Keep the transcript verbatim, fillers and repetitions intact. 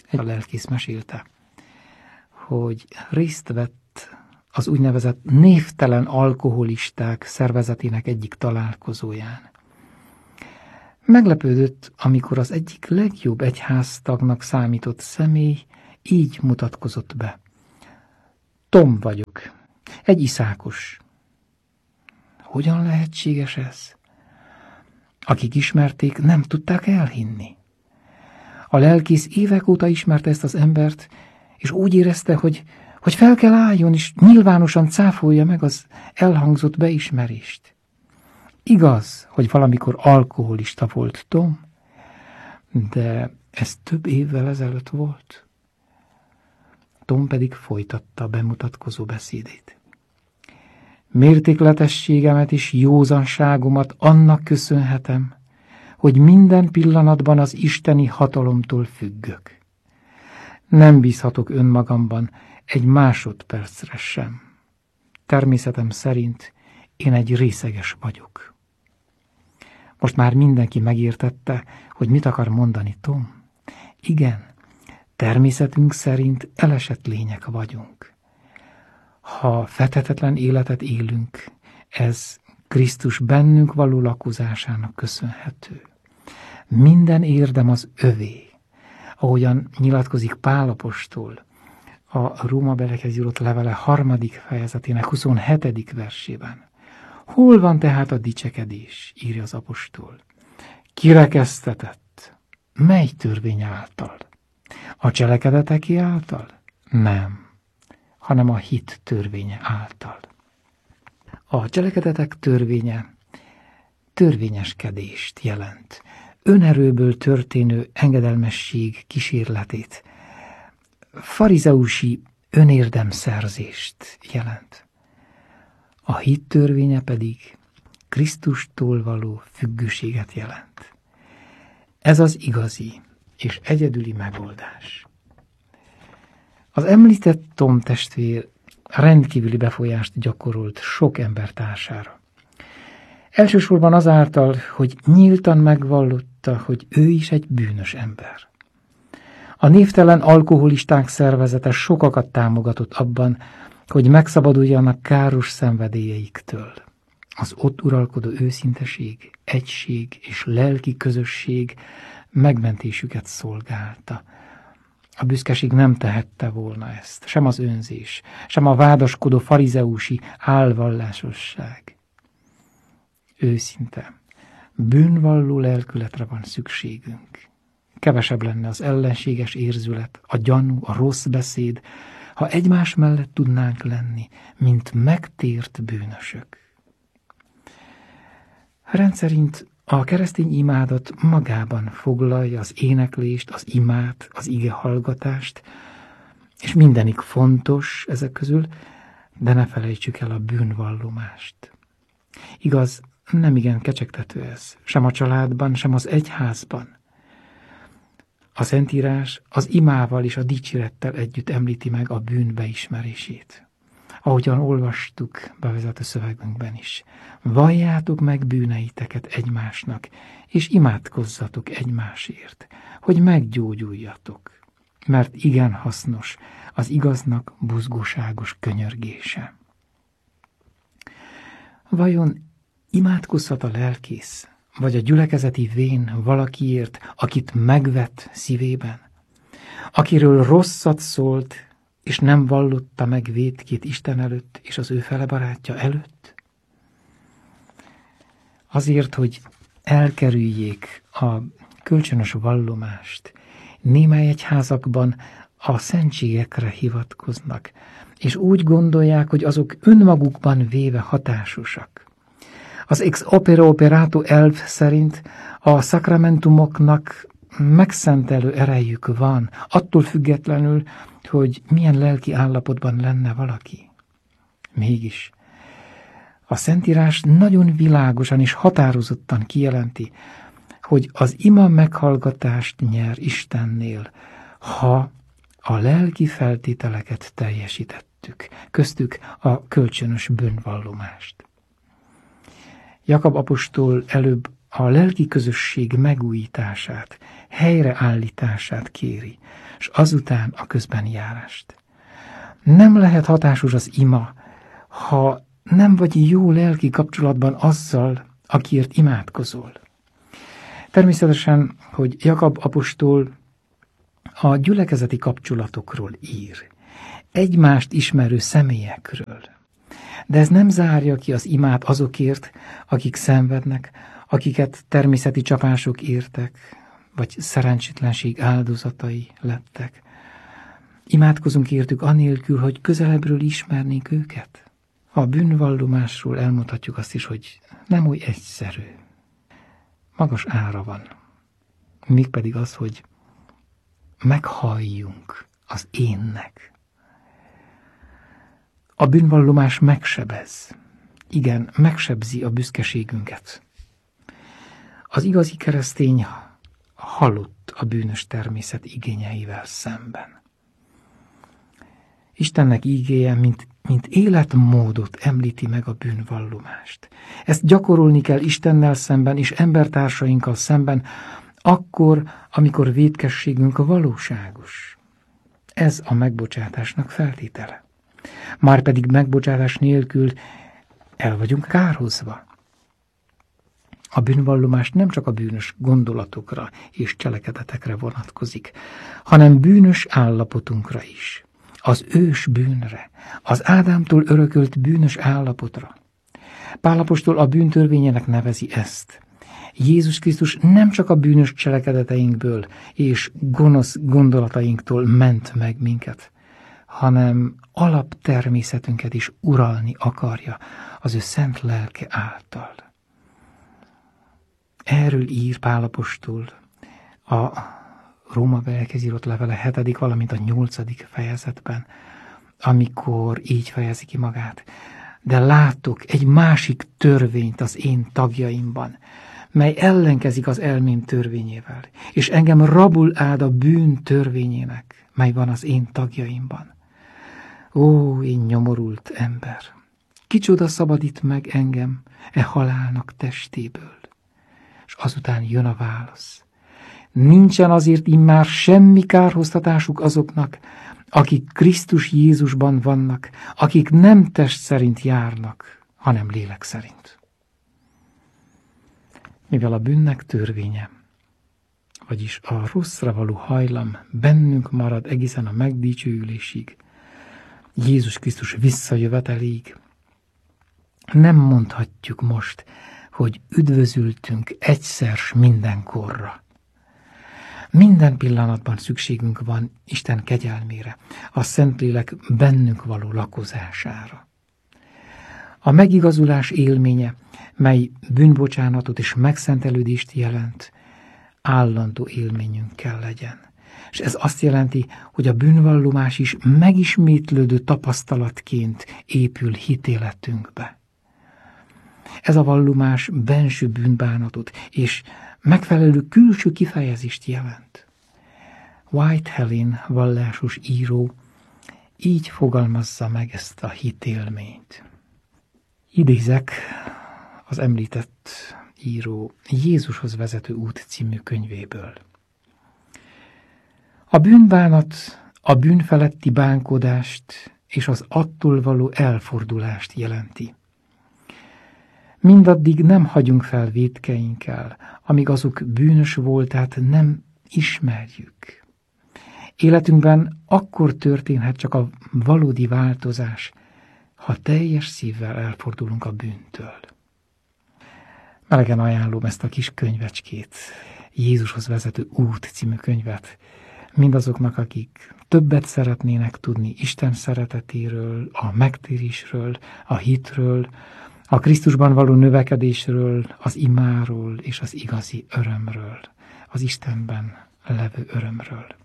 a lelkész mesélte, hogy részt vett az úgynevezett névtelen alkoholisták szervezetének egyik találkozóján. Meglepődött, amikor az egyik legjobb egyháztagnak számított személy így mutatkozott be. Tom vagyok, egy iszákos. Hogyan lehetséges ez? Akik ismerték, nem tudták elhinni. A lelkész évek óta ismerte ezt az embert, és úgy érezte, hogy, hogy fel kell álljon, és nyilvánosan cáfolja meg az elhangzott beismerést. Igaz, hogy valamikor alkoholista volt Tom, de ez több évvel ezelőtt volt. Tom pedig folytatta a bemutatkozó beszédét. Mértékletességemet és józanságomat annak köszönhetem, hogy minden pillanatban az isteni hatalomtól függök. Nem bízhatok önmagamban egy másodpercre sem. Természetem szerint én egy részeges vagyok. Most már mindenki megértette, hogy mit akar mondani Tom. Igen, természetünk szerint elesett lények vagyunk. Ha fethetetlen életet élünk, ez Krisztus bennünk való lakozásának köszönhető. Minden érdem az övé, ahogyan nyilatkozik Pál apostol a Rómabeliekhez írott levele harmadik fejezetének huszonhetedik versében. Hol van tehát a dicsekedés, írja az apostol? Kirekesztetett. Mely törvény által? A cselekedeteké által? Nem, hanem a hit törvénye által. A cselekedetek törvénye törvényeskedést jelent, önerőből történő engedelmesség kísérletét, farizeusi önérdemszerzést jelent. A hit törvénye pedig Krisztustól való függőséget jelent. Ez az igazi és egyedüli megoldás. Az említett Tom testvér rendkívüli befolyást gyakorolt sok embertársára. Elsősorban azáltal, hogy nyíltan megvallotta, hogy ő is egy bűnös ember. A névtelen alkoholisták szervezete sokakat támogatott abban, hogy megszabaduljanak káros szenvedélyeiktől. Az ott uralkodó őszinteség, egység és lelki közösség megmentésüket szolgálta. A büszkeség nem tehette volna ezt, sem az önzés, sem a vádaskodó farizeusi álvallásosság. Őszinte, bűnvalló lelkületre van szükségünk. Kevesebb lenne az ellenséges érzület, a gyanú, a rossz beszéd, ha egymás mellett tudnánk lenni, mint megtért bűnösök. Rendszerint a keresztény imádat magában foglalja az éneklést, az imát, az igehallgatást, és mindenik fontos ezek közül, de ne felejtsük el a bűnvallomást. Igaz, nem igen kecsegtető ez, sem a családban, sem az egyházban. A Szentírás az imával és a dicsérettel együtt említi meg a bűn beismerését. Ahogyan olvastuk bevezető szövegünkben is. Valljátok meg bűneiteket egymásnak, és imádkozzatok egymásért, hogy meggyógyuljatok, mert igen hasznos az igaznak buzgóságos könyörgése. Vajon imádkozhat a lelkész, vagy a gyülekezeti vén valakiért, akit megvet szívében, akiről rosszat szólt, és nem vallotta meg vétkét Isten előtt és az ő fele barátja előtt? Azért, hogy elkerüljék a kölcsönös vallomást, némely egyházakban a szentségekre hivatkoznak, és úgy gondolják, hogy azok önmagukban véve hatásosak. Az ex opere operato elv szerint a szakramentumoknak megszentelő erejük van, attól függetlenül, hogy milyen lelki állapotban lenne valaki. Mégis a Szentírás nagyon világosan és határozottan kijelenti, hogy az ima meghallgatást nyer Istennél, ha a lelki feltételeket teljesítettük, köztük a kölcsönös bűnvallomást. Jakab apostol előbb a lelki közösség megújítását, helyreállítását kéri, és azután a közbeni járást. Nem lehet hatásos az ima, ha nem vagy jó lelki kapcsolatban azzal, akiért imádkozol. Természetesen, hogy Jakab apostol a gyülekezeti kapcsolatokról ír, egymást ismerő személyekről. De ez nem zárja ki az imát azokért, akik szenvednek, akiket természeti csapások értek, vagy szerencsétlenség áldozatai lettek. Imádkozunk értük anélkül, hogy közelebbről ismernénk őket. A bűnvallomásról elmondhatjuk azt is, hogy nem oly egyszerű. Magas ára van. Mégpedig az, hogy meghalljunk az énnek. A bűnvallomás megsebez. Igen, megsebzi a büszkeségünket. Az igazi keresztény halott a bűnös természet igényeivel szemben. Istennek ígéje, mint, mint életmódot említi meg a bűnvallomást. Ezt gyakorolni kell Istennel szemben és embertársainkkal szemben, akkor, amikor vétkességünk valóságos. Ez a megbocsátásnak feltétele. Márpedig megbocsátás nélkül el vagyunk kárhozva. A bűnvallomás nem csak a bűnös gondolatokra és cselekedetekre vonatkozik, hanem bűnös állapotunkra is. Az ős bűnre, az Ádámtól örökölt bűnös állapotra. Pál apostol a bűntörvényének nevezi ezt. Jézus Krisztus nem csak a bűnös cselekedeteinkből és gonosz gondolatainktól ment meg minket, hanem alaptermészetünket is uralni akarja az ő szent lelke által. Erről ír Pál apostol a Rómabeliekhez írott levele hetedik, valamint a nyolcadik fejezetben, amikor így fejezi ki magát. De látok egy másik törvényt az én tagjaimban, mely ellenkezik az elmém törvényével, és engem rabul áld a bűn törvényének, mely van az én tagjaimban. Ó, én nyomorult ember! Kicsoda szabadít meg engem e halálnak testéből? És azután jön a válasz. Nincsen azért immár semmi kárhoztatásuk azoknak, akik Krisztus Jézusban vannak, akik nem test szerint járnak, hanem lélek szerint. Mivel a bűnnek törvénye, vagyis a rosszra való hajlam bennünk marad egészen a megdicsőülésig, Jézus Krisztus visszajöveteléig, nem mondhatjuk most, hogy üdvözültünk egyszer s mindenkorra. Minden pillanatban szükségünk van Isten kegyelmére, a Szentlélek bennünk való lakozására. A megigazulás élménye, mely bűnbocsánatot és megszentelődést jelent, állandó élményünk kell legyen. És ez azt jelenti, hogy a bűnvallomás is megismétlődő tapasztalatként épül hitéletünkbe. Ez a vallomás benső bűnbánatot és megfelelő külső kifejezést jelent. White Helen vallásos író így fogalmazza meg ezt a hitélményt. Idézek az említett író Jézushoz vezető út című könyvéből. A bűnbánat a bűn feletti bánkodást és az attól való elfordulást jelenti. Mindaddig nem hagyunk fel vétkeinkkel, amíg azok bűnös voltát nem ismerjük. Életünkben akkor történhet csak a valódi változás, ha teljes szívvel elfordulunk a bűntől. Melegen ajánlom ezt a kis könyvecskét, Jézushoz vezető út című könyvet, mindazoknak, akik többet szeretnének tudni Isten szeretetéről, a megtérésről, a hitről, a Krisztusban való növekedésről, az imáról és az igazi örömről, az Istenben levő örömről.